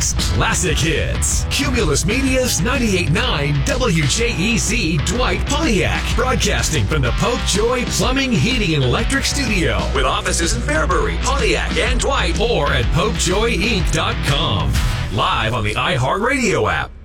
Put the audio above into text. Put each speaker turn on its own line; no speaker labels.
talks classic hits. Cumulus Media's 98.9 WJEZ Dwight Pontiac, broadcasting from the Pope Joy Plumbing, Heating, and Electric Studio, with offices in Fairbury, Pontiac, and Dwight, or at PopeJoyInc.com. Live on the iHeartRadio app.